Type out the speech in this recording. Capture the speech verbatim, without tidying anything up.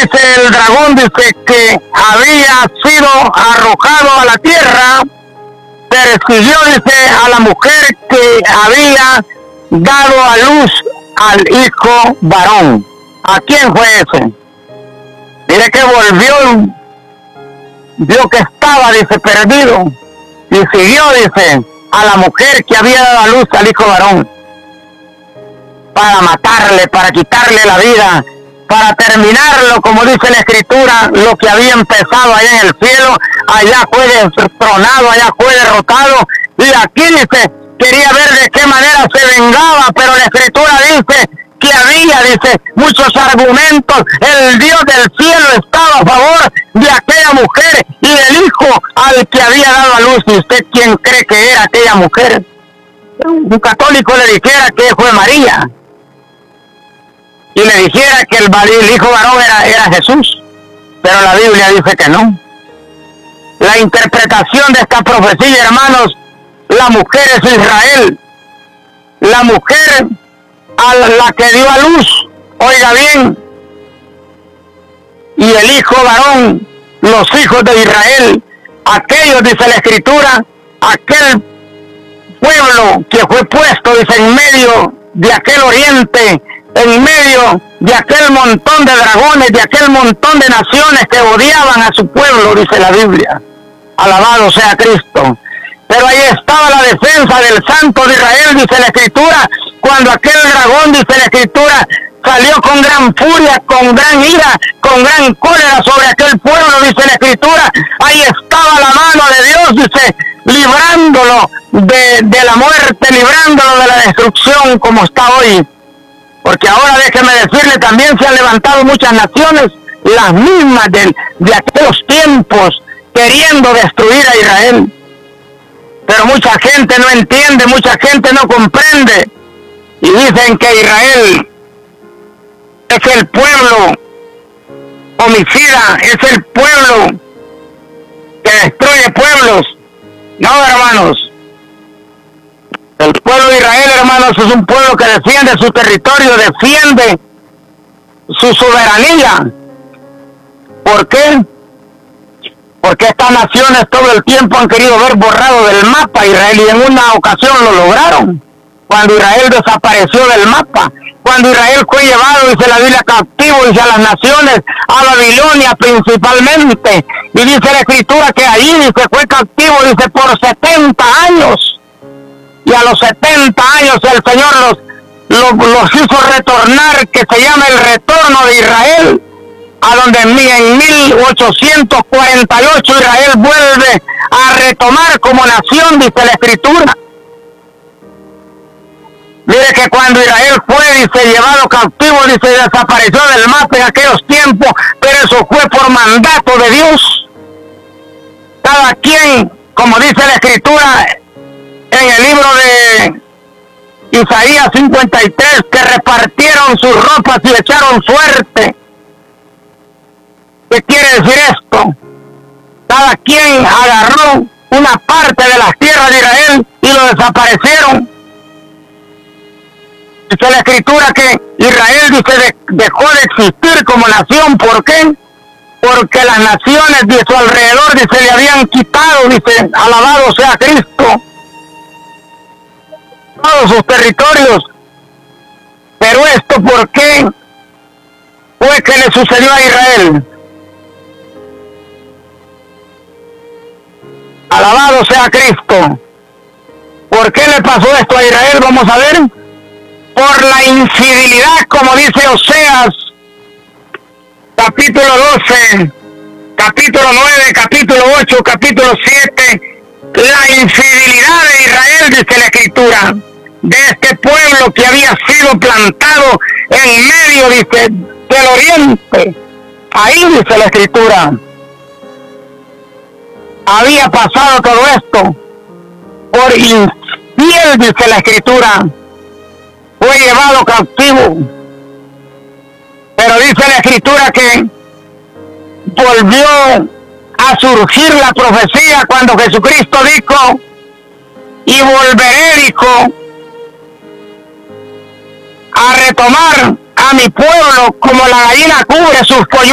dice el dragón, dice que había sido arrojado a la tierra, persiguió, dice, a la mujer que había dado a luz al hijo varón. ¿A quién fue ese? Mire que volvió, vio que estaba, dice, perdido, y siguió, dice, a la mujer que había dado a luz al hijo varón, para matarle, para quitarle la vida, para terminarlo, como dice la Escritura, lo que había empezado allá en el cielo, allá fue destronado, allá fue derrotado, y aquí dice, quería ver de qué manera se vengaba, pero la Escritura dice que había, dice, muchos argumentos. El Dios del cielo estaba a favor de aquella mujer y del hijo al que había dado a luz. ¿Y usted quién cree que era aquella mujer? Un católico le dijera que fue María, y le dijera que el, el hijo varón era, era Jesús, pero la Biblia dice que no. La interpretación de esta profecía, hermanos, la mujer es Israel, la mujer a la que dio a luz, oiga bien, y el hijo varón, los hijos de Israel, aquellos, dice la Escritura, aquel pueblo que fue puesto, dice, en medio de aquel oriente, en medio de aquel montón de dragones, de aquel montón de naciones que odiaban a su pueblo, dice la Biblia. Alabado sea Cristo. Pero ahí estaba la defensa del Santo de Israel, dice la Escritura, cuando aquel dragón, dice la Escritura, salió con gran furia, con gran ira, con gran cólera sobre aquel pueblo, dice la Escritura. Ahí estaba la mano de Dios, dice, librándolo de, de la muerte, librándolo de la destrucción, como está hoy. Porque ahora déjeme decirle, también se han levantado muchas naciones, las mismas de, de aquellos tiempos, queriendo destruir a Israel. Pero mucha gente no entiende, mucha gente no comprende, y dicen que Israel es el pueblo homicida, es el pueblo que destruye pueblos. No, hermanos. El pueblo de Israel, hermanos, es un pueblo que defiende su territorio, defiende su soberanía. ¿Por qué? Porque estas naciones todo el tiempo han querido ver borrado del mapa Israel, y en una ocasión lo lograron, cuando Israel desapareció del mapa, cuando Israel fue llevado, dice la Biblia, cautivo, dice, a las naciones, a Babilonia principalmente, y dice la Escritura que allí, dice, fue cautivo, dice, por setenta años. Y a los setenta años el Señor los, los, los hizo retornar, que se llama el retorno de Israel, a donde en mil ochocientos cuarenta y ocho Israel vuelve a retomar como nación, dice la Escritura. Mire que cuando Israel fue, dice, llevado cautivo, dice, desapareció del mapa en aquellos tiempos, pero eso fue por mandato de Dios. Cada quien, como dice la Escritura, en el libro de Isaías cincuenta y tres, que repartieron sus ropas y echaron suerte. ¿Qué quiere decir esto? Cada quien agarró una parte de las tierras de Israel y lo desaparecieron. Dice la Escritura que Israel, dice, de, dejó de existir como nación. ¿Por qué? Porque las naciones de su alrededor, dice, le habían quitado, dice, alabado sea Cristo, todos sus territorios. Pero esto, ¿por qué fue que le sucedió a Israel? Alabado sea Cristo. ¿Por qué le pasó esto a Israel? Vamos a ver. Por la infidelidad, como dice Oseas, capítulo doce, capítulo nueve, capítulo ocho, capítulo siete, la infidelidad de Israel, dice la Escritura, de este pueblo que había sido plantado en medio, dice, del oriente. Ahí, dice la Escritura, había pasado todo esto por infiel, dice la Escritura, fue llevado cautivo. Pero dice la Escritura que volvió a surgir la profecía cuando Jesucristo dijo, y volveré, dijo, a retomar a mi pueblo como la gallina cubre sus polluelos.